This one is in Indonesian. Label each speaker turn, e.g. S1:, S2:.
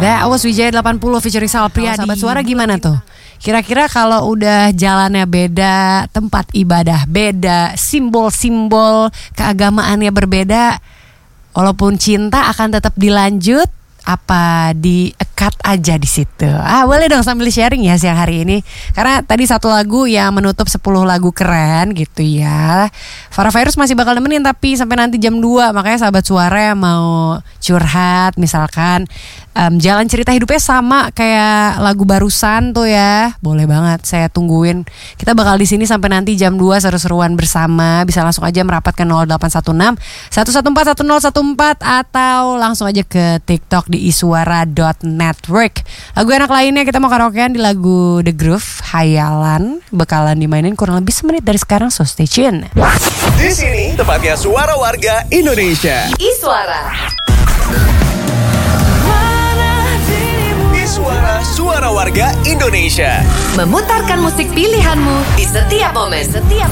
S1: That was Wijaya 80 featuring Sal Priadi. Sahabat Suara gimana tuh? Kira-kira kalau udah jalannya beda, tempat ibadah beda, simbol-simbol keagamaannya berbeda, walaupun cinta akan tetap dilanjut, apa di-cut aja di situ? Boleh dong sambil sharing ya siang hari ini. Karena tadi satu lagu yang menutup 10 lagu keren gitu ya. Farah Virus masih bakal nemenin tapi sampai nanti jam 2. Makanya sahabat Suara yang mau curhat misalkan jalan cerita hidupnya sama kayak lagu barusan tuh ya, boleh banget, saya tungguin. Kita bakal di sini sampai nanti jam 2 seru-seruan bersama. Bisa langsung aja merapat ke 0816 114 1014 atau langsung aja ke TikTok di iswara.network. Lagu enak lainnya kita mau karaokean di lagu The Groove, Hayalan, bakalan dimainin kurang lebih semenit dari sekarang, so stay tune.
S2: Di sini tempatnya suara warga Indonesia.
S3: Iswara.
S2: Suara warga Indonesia.
S3: Memutarkan musik pilihanmu di setiap momen.